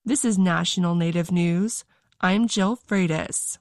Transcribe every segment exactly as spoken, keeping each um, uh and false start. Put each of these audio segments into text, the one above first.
This is National Native News. I'm Jill Freitas.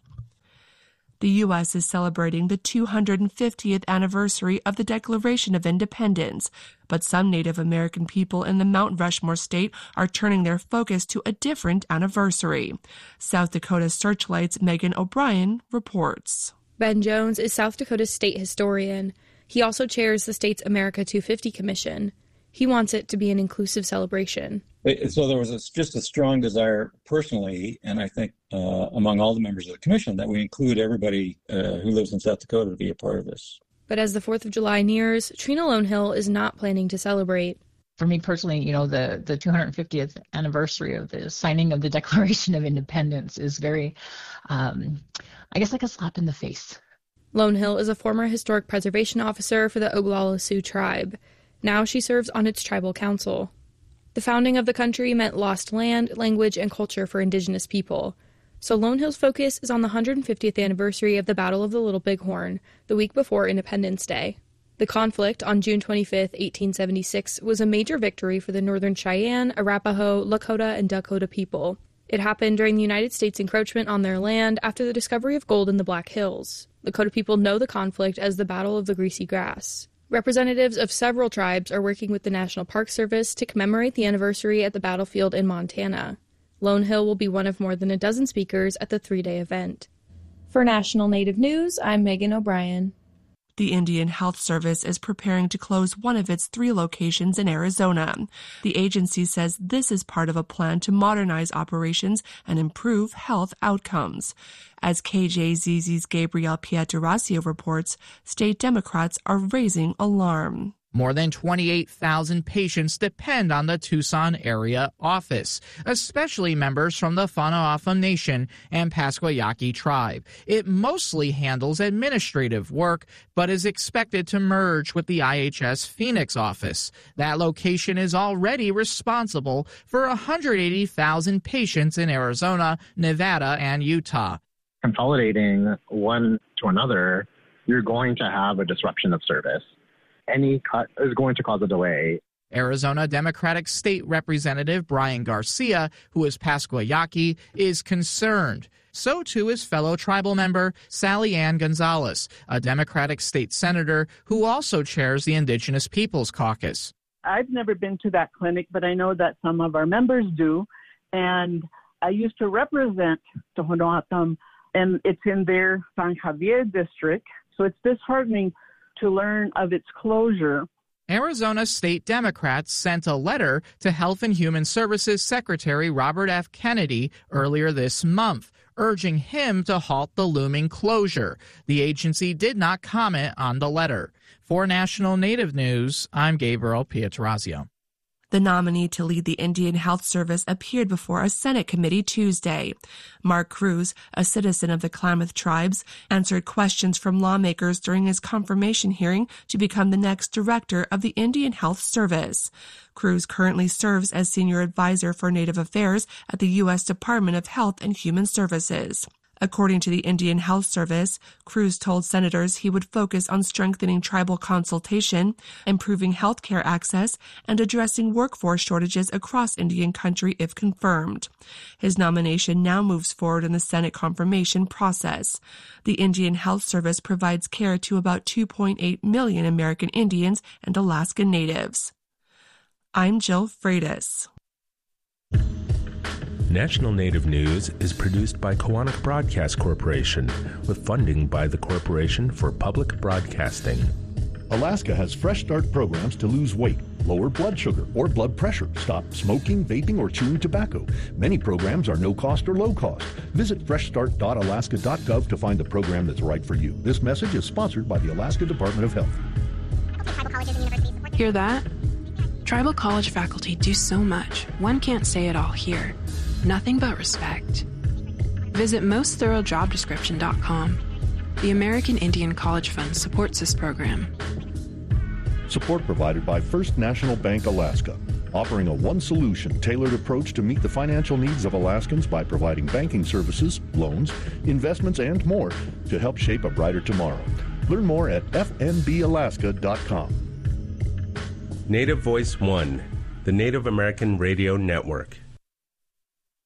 The U S is celebrating the two hundred fiftieth anniversary of the Declaration of Independence, but some Native American people in the Mount Rushmore state are turning their focus to a different anniversary. South Dakota Searchlight's Megan O'Brien reports. Ben Jones is South Dakota's state historian. He also chairs the state's America two fifty Commission. He wants it to be an inclusive celebration. So there was a, just a strong desire personally, and I think uh, among all the members of the commission, that we include everybody uh, who lives in South Dakota to be a part of this. But as the fourth of July nears, Trina Lonehill is not planning to celebrate. For me personally, you know, the, the two hundred fiftieth anniversary of the signing of the Declaration of Independence is very, um, I guess, like a slap in the face. Lonehill is a former historic preservation officer for the Oglala Sioux tribe. Now she serves on its tribal council. The founding of the country meant lost land, language, and culture for Indigenous people. So Lonehill's focus is on the one hundred fiftieth anniversary of the Battle of the Little Bighorn, the week before Independence Day. The conflict on June twenty-fifth, eighteen seventy-six, was a major victory for the Northern Cheyenne, Arapaho, Lakota, and Dakota people. It happened during the United States encroachment on their land after the discovery of gold in the Black Hills. Lakota people know the conflict as the Battle of the Greasy Grass. Representatives of several tribes are working with the National Park Service to commemorate the anniversary at the battlefield in Montana. Lonehill will be one of more than a dozen speakers at the three-day event. For National Native News, I'm Megan O'Brien. The Indian Health Service is preparing to close one of its three locations in Arizona. The agency says this is part of a plan to modernize operations and improve health outcomes. As K J Z Z's Gabriel Pietrasio reports, state Democrats are raising alarm. More than twenty-eight thousand patients depend on the Tucson area office, especially members from the Fana'afa Nation and Pasquayaqui tribe. It mostly handles administrative work, but is expected to merge with the I H S Phoenix office. That location is already responsible for one hundred eighty thousand patients in Arizona, Nevada, and Utah. Consolidating one to another, you're going to have a disruption of service. Any cut is going to cause a delay. Arizona Democratic State Representative Brian Garcia, who is Pasquayaqui, is concerned. So too is fellow tribal member Sally Ann Gonzalez, a Democratic state senator who also chairs the Indigenous Peoples Caucus. I've never been to that clinic, but I know that some of our members do. And I used to represent Tohono, and it's in their San Javier district. So it's disheartening to learn of its closure. Arizona state Democrats sent a letter to Health and Human Services Secretary Robert F. Kennedy earlier this month, urging him to halt the looming closure. The agency did not comment on the letter. For National Native News, I'm Gabriel Pietrasio. The nominee to lead the Indian Health Service appeared before a Senate committee Tuesday. Mark Cruz, a citizen of the Klamath tribes, answered questions from lawmakers during his confirmation hearing to become the next director of the Indian Health Service. Cruz currently serves as senior advisor for Native Affairs at the U S Department of Health and Human Services. According to the Indian Health Service, Cruz told senators he would focus on strengthening tribal consultation, improving health care access, and addressing workforce shortages across Indian country if confirmed. His nomination now moves forward in the Senate confirmation process. The Indian Health Service provides care to about two point eight million American Indians and Alaska Natives. I'm Jill Freitas. National Native News is produced by Koahnic Broadcast Corporation with funding by the Corporation for Public Broadcasting. Alaska has Fresh Start programs to lose weight, lower blood sugar or blood pressure, stop smoking, vaping, or chewing tobacco. Many programs are no cost or low cost. Visit fresh start dot alaska dot gov to find the program that's right for you. This message is sponsored by the Alaska Department of Health. Hear that? Tribal college faculty do so much. One can't say it all here. Nothing but respect. Visit most thorough job description dot com. The American Indian College Fund supports this program. Support provided by First National Bank Alaska, offering a one-solution tailored approach to meet the financial needs of Alaskans by providing banking services, loans, investments, and more to help shape a brighter tomorrow. Learn more at f n b alaska dot com. Native Voice One, the Native American Radio Network.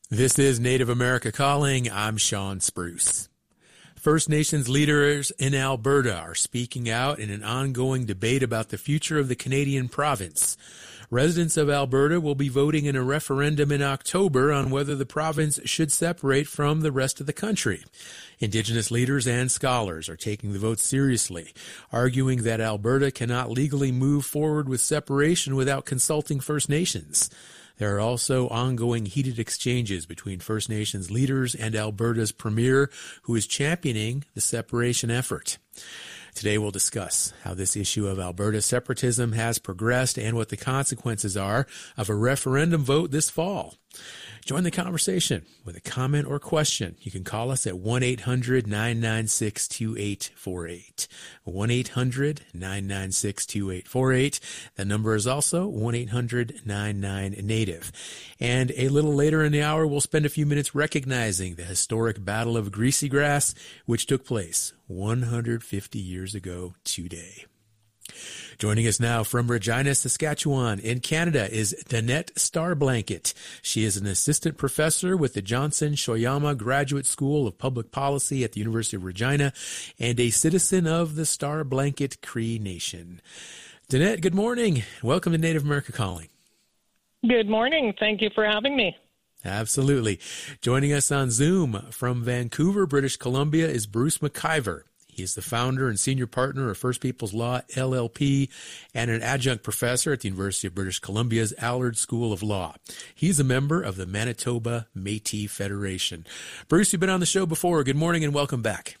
This is Native America Calling. I'm Sean Spruce. First Nations leaders in Alberta are speaking out in an ongoing debate about the future of the Canadian province. Residents of Alberta will be voting in a referendum in October on whether the province should separate from the rest of the country. Indigenous leaders and scholars are taking the vote seriously, arguing that Alberta cannot legally move forward with separation without consulting First Nations. There are also ongoing heated exchanges between First Nations leaders and Alberta's premier, who is championing the separation effort. Today we'll discuss how this issue of Alberta separatism has progressed and what the consequences are of a referendum vote this fall. Join the conversation with a comment or question. You can call us at one eight hundred nine nine six two eight four eight. one eight hundred nine nine six two eight four eight. The number is also one eight hundred nine nine native. And a little later in the hour, we'll spend a few minutes recognizing the historic Battle of Greasy Grass, which took place one hundred fifty years ago today. Joining us now from Regina, Saskatchewan in Canada is Danette Starblanket. She is an assistant professor with the Johnson Shoyama Graduate School of Public Policy at the University of Regina and a citizen of the Starblanket Cree Nation. Danette, good morning. Welcome to Native America Calling. Good morning. Thank you for having me. Absolutely. Joining us on Zoom from Vancouver, British Columbia is Bruce McIver. He is the founder and senior partner of First Peoples Law, L L P, and an adjunct professor at the University of British Columbia's Allard School of Law. He's a member of the Manitoba Métis Federation. Bruce, you've been on the show before. Good morning and welcome back.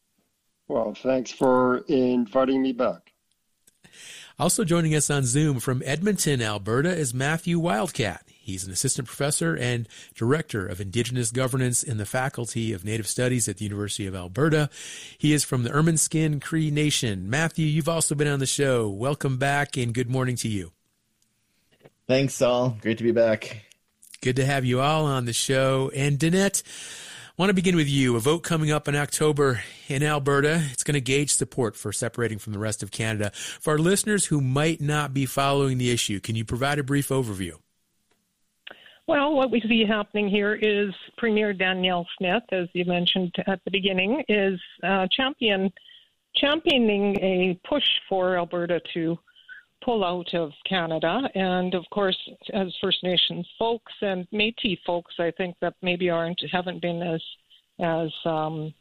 Well, thanks for inviting me back. Also joining us on Zoom from Edmonton, Alberta, is Matthew Wildcat. He's an assistant professor and director of Indigenous governance in the Faculty of Native Studies at the University of Alberta. He is from the Ermineskin Cree Nation. Matthew, you've also been on the show. Welcome back and good morning to you. Thanks, Saul. Great to be back. Good to have you all on the show. And Danette, I want to begin with you. A vote coming up in October in Alberta. It's going to gauge support for separating from the rest of Canada. For our listeners who might not be following the issue, can you provide a brief overview? Well, what we see happening here is Premier Danielle Smith, as you mentioned at the beginning, is uh, champion championing a push for Alberta to pull out of Canada. And, of course, as First Nations folks and Métis folks, I think that maybe aren't haven't been as, as um,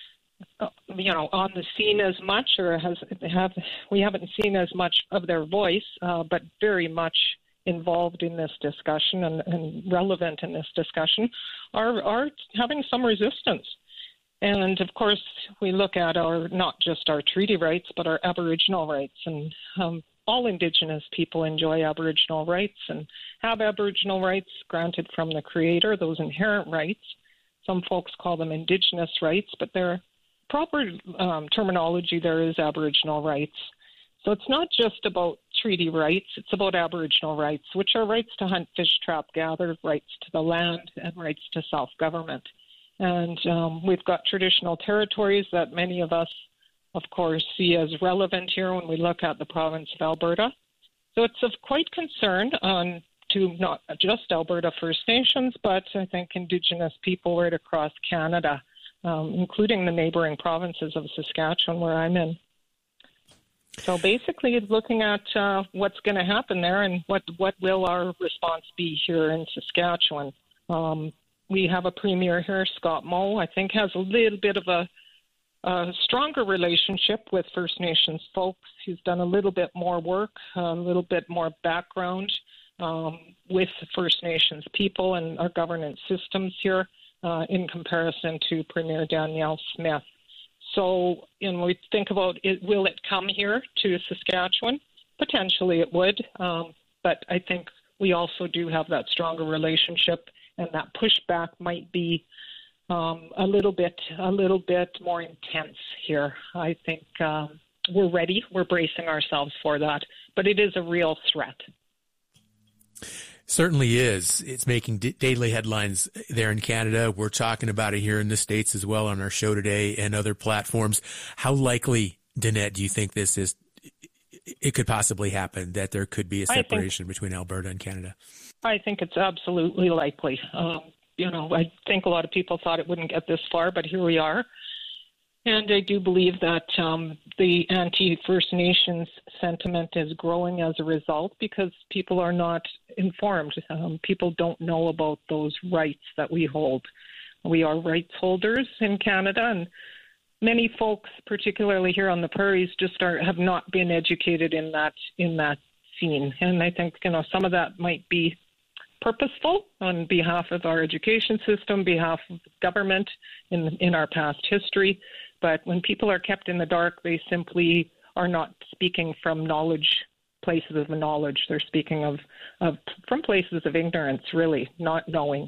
you know, on the scene as much, or has have we haven't seen as much of their voice, uh, but very much involved in this discussion and, and relevant in this discussion, are, are having some resistance. And, of course, we look at our not just our treaty rights, but our Aboriginal rights. And um, all Indigenous people enjoy Aboriginal rights and have Aboriginal rights granted from the Creator, those inherent rights. Some folks call them Indigenous rights, but their proper um, terminology there is Aboriginal rights. So it's not just about treaty rights, it's about Aboriginal rights, which are rights to hunt, fish, trap, gather, rights to the land, and rights to self-government. And um, we've got traditional territories that many of us, of course, see as relevant here when we look at the province of Alberta. So it's of quite concern on to not just Alberta First Nations, but I think Indigenous people right across Canada, um, including the neighboring provinces of Saskatchewan, where I'm in. So basically, it's looking at uh, what's going to happen there and what, what will our response be here in Saskatchewan. Um, we have a premier here, Scott Moe, I think has a little bit of a, a stronger relationship with First Nations folks. He's done a little bit more work, a little bit more background um, with First Nations people and our governance systems here uh, in comparison to Premier Danielle Smith. So, you know, we think about it, will it come here to Saskatchewan? Potentially it would, um, but I think we also do have that stronger relationship, and that pushback might be um, a little bit, a little bit more intense here. I think um, we're ready, we're bracing ourselves for that, but it is a real threat. Certainly is. It's making d- daily headlines there in Canada. We're talking about it here in the States as well on our show today and other platforms. How likely, Danette, do you think this is? It could possibly happen that there could be a separation think, between Alberta and Canada. I think it's absolutely likely. Um, you know, I think a lot of people thought it wouldn't get this far, but here we are. And I do believe that um, the anti-First Nations sentiment is growing as a result because people are not informed. Um, people don't know about those rights that we hold. We are rights holders in Canada, and many folks, particularly here on the prairies, just are, have not been educated in that in that scene. And I think, you know, some of that might be purposeful on behalf of our education system, behalf of government in in our past history. But when people are kept in the dark, they simply are not speaking from knowledge, places of knowledge. They're speaking of, of from places of ignorance, really, not knowing.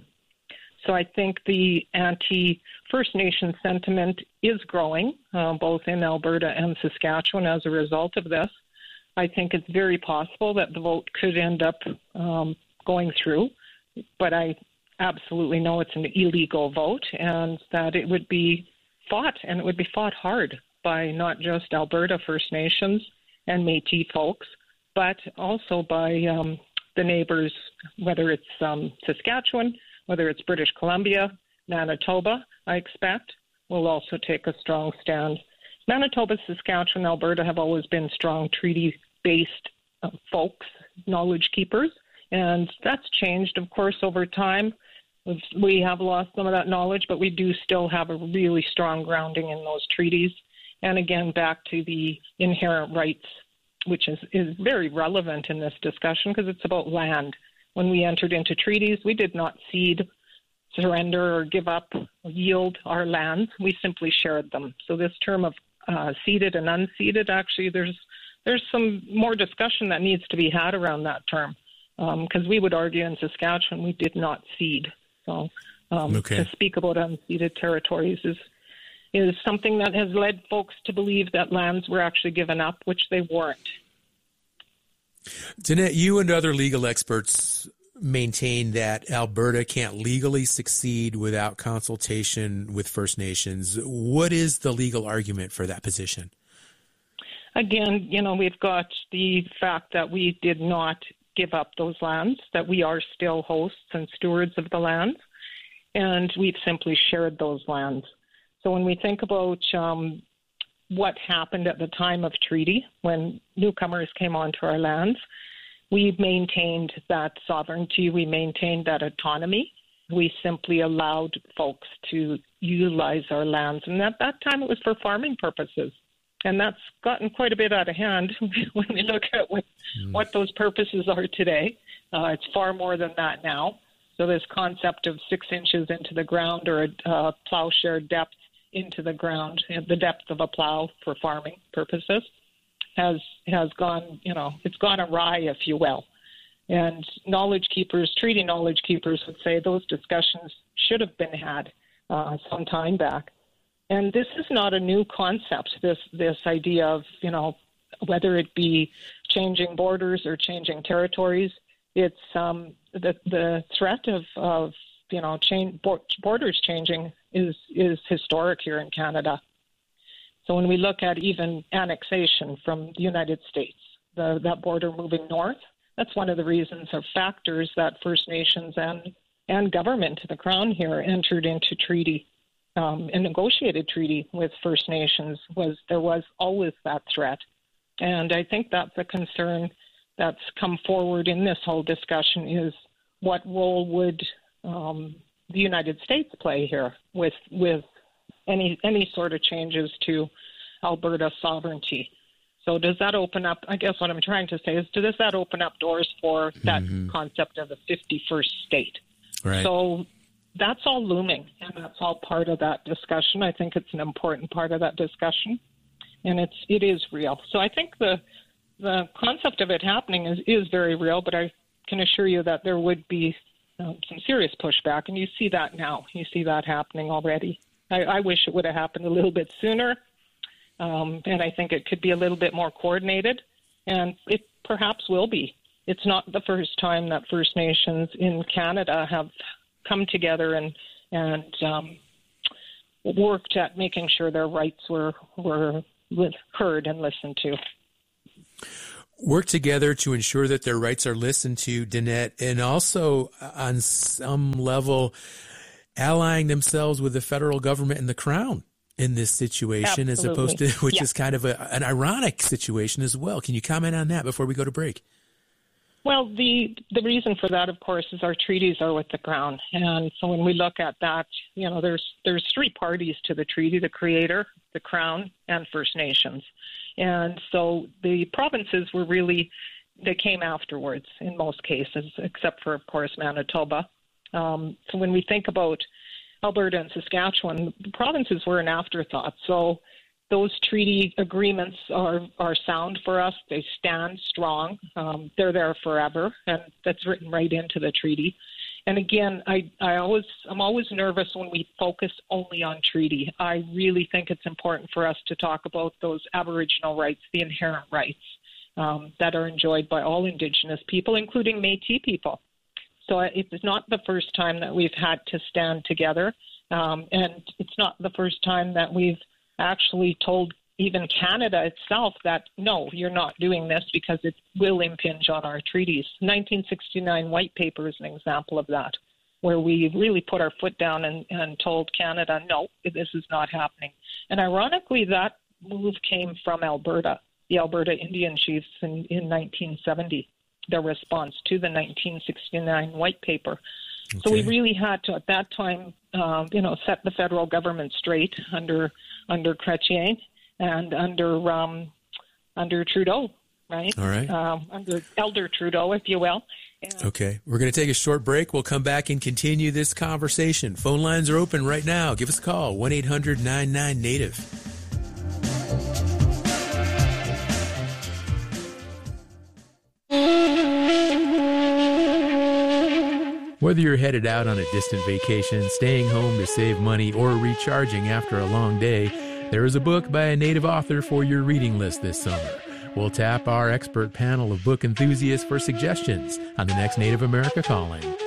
So I think the anti-First Nation sentiment is growing, uh, both in Alberta and Saskatchewan as a result of this. I think it's very possible that the vote could end up um, going through, but I absolutely know it's an illegal vote and that it would be fought, and it would be fought hard by not just Alberta First Nations and Métis folks, but also by um, the neighbors, whether it's um, Saskatchewan, whether it's British Columbia, Manitoba, I expect, will also take a strong stand. Manitoba, Saskatchewan, Alberta have always been strong treaty-based uh, folks, knowledge keepers, and that's changed, of course, over time. We have lost some of that knowledge, but we do still have a really strong grounding in those treaties. And again, back to the inherent rights, which is, is very relevant in this discussion because it's about land. When we entered into treaties, we did not cede, surrender, or give up, or yield our lands. We simply shared them. So this term of uh, ceded and unceded, actually, there's there's some more discussion that needs to be had around that term because um, we would argue in Saskatchewan we did not cede. So um, okay. to speak about unceded territories is is something that has led folks to believe that lands were actually given up, which they weren't. Danette, you and other legal experts maintain that Alberta can't legally succeed without consultation with First Nations. What is the legal argument for that position? Again, you know, we've got the fact that we did not give up those lands, that we are still hosts and stewards of the lands, and we've simply shared those lands. So when we think about um, what happened at the time of treaty, when newcomers came onto our lands, we maintained that sovereignty, we maintained that autonomy. We simply allowed folks to utilize our lands, and at that time it was for farming purposes. And that's gotten quite a bit out of hand when we look at what, mm. what those purposes are today. Uh, it's far more than that now. So this concept of six inches into the ground or a uh, plowshare depth into the ground, the depth of a plow for farming purposes, has has gone, you know, it's gone awry, if you will. And knowledge keepers, treaty knowledge keepers would say those discussions should have been had uh, some time back. And this is not a new concept, this this idea of, you know, whether it be changing borders or changing territories. It's um, the the threat of, of you know, change, borders changing is, is historic here in Canada. So when we look at even annexation from the United States, the, that border moving north, that's one of the reasons or factors that First Nations and, and government, the Crown here, entered into treaty. Um, a negotiated treaty with First Nations was there was always that threat. And I think that's a concern that's come forward in this whole discussion is what role would um, the United States play here with with any any sort of changes to Alberta sovereignty. So does that open up, I guess what I'm trying to say is, does that open up doors for that mm-hmm. concept of a fifty-first state? Right. So that's all looming, and that's all part of that discussion. I think it's an important part of that discussion, and it's it is real. So I think the the concept of it happening is, is very real, but I can assure you that there would be um, some serious pushback, and you see that now. You see that happening already. I, I wish it would have happened a little bit sooner, um, and I think it could be a little bit more coordinated, and it perhaps will be. It's not the first time that First Nations in Canada have come together and and um, worked at making sure their rights were were heard and listened to. Work together to ensure that their rights are listened to, Danette, and also on some level allying themselves with the federal government and the crown in this situation, Absolutely. as opposed to, which yeah. is kind of a, an ironic situation as well. Can you comment on that before we go to break? Well, the the reason for that, of course, is our treaties are with the Crown. And so when we look at that, you know, there's there's three parties to the treaty: the Creator, the Crown, and First Nations. And so the provinces were really, they came afterwards in most cases, except for, of course, Manitoba. Um, so when we think about Alberta and Saskatchewan, the provinces were an afterthought. So those treaty agreements are, are sound for us. They stand strong. Um, they're there forever, and that's written right into the treaty. And again, I, I always, I'm always nervous when we focus only on treaty. I really think it's important for us to talk about those Aboriginal rights, the inherent rights um, that are enjoyed by all Indigenous people, including Métis people. So it's not the first time that we've had to stand together, um, and it's not the first time that we've actually told even Canada itself that, no, you're not doing this because it will impinge on our treaties. nineteen sixty-nine White Paper is an example of that, where we really put our foot down and, and told Canada, no, this is not happening. And ironically, that move came from Alberta, the Alberta Indian chiefs in, in nineteen seventy. Their response to the nineteen sixty-nine White Paper. Okay. So we really had to, at that time, uh, you know, set the federal government straight under under Chrétien and under um, under Trudeau, right? All right. Um, under Elder Trudeau, if you will. And okay. We're going to take a short break. We'll come back and continue this conversation. Phone lines are open right now. Give us a call, one eight hundred nine nine native. Whether you're headed out on a distant vacation, staying home to save money, or recharging after a long day, there is a book by a Native author for your reading list this summer. We'll tap our expert panel of book enthusiasts for suggestions on the next Native America Calling.